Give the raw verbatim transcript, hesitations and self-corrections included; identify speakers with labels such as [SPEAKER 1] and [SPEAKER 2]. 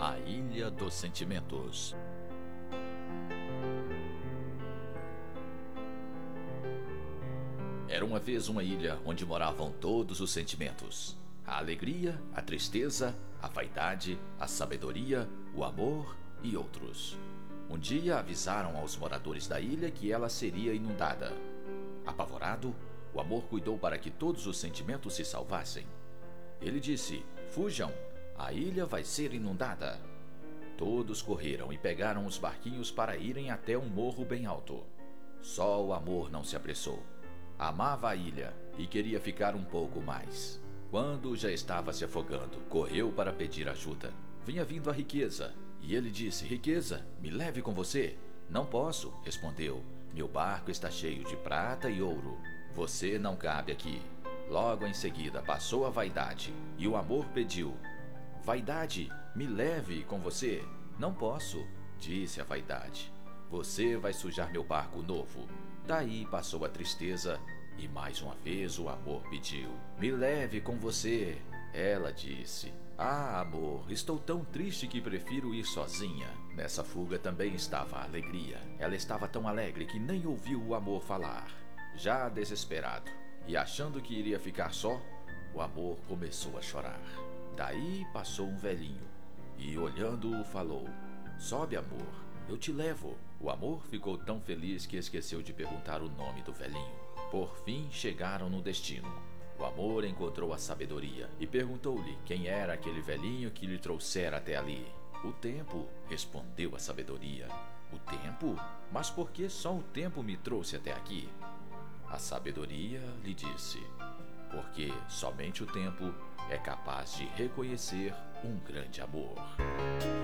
[SPEAKER 1] A Ilha dos Sentimentos. Era uma vez uma ilha onde moravam todos os sentimentos: a alegria, a tristeza, a vaidade, a sabedoria, o amor e outros. Um dia avisaram aos moradores da ilha que ela seria inundada. Apavorado, o amor cuidou para que todos os sentimentos se salvassem. Ele disse: "Fujam, a ilha vai ser inundada." Todos correram e pegaram os barquinhos para irem até um morro bem alto. Só o amor não se apressou. Amava a ilha e queria ficar um pouco mais. Quando já estava se afogando, correu para pedir ajuda. Vinha vindo a riqueza, e ele disse: "Riqueza, me leve com você." "Não posso," respondeu. "Meu barco está cheio de prata e ouro. Você não cabe aqui." Logo em seguida passou a vaidade, e o amor pediu: "Vaidade, me leve com você." "Não posso," disse a vaidade. "Você vai sujar meu barco novo." Daí passou a tristeza, e mais uma vez o amor pediu: "Me leve com você." Ela disse: "Ah, amor, estou tão triste que prefiro ir sozinha." Nessa fuga também estava a alegria. Ela estava tão alegre que nem ouviu o amor falar. Já desesperado e achando que iria ficar só, o amor começou a chorar. Daí passou um velhinho e, olhando-o, falou: "Sobe, amor, eu te levo." O amor ficou tão feliz que esqueceu de perguntar o nome do velhinho. Por fim chegaram no destino. O amor encontrou a sabedoria e perguntou-lhe quem era aquele velhinho que lhe trouxera até ali. "O tempo," respondeu a sabedoria. "O tempo? Mas por que só o tempo me trouxe até aqui?" A sabedoria lhe disse: "Porque somente o tempo é capaz de reconhecer um grande amor."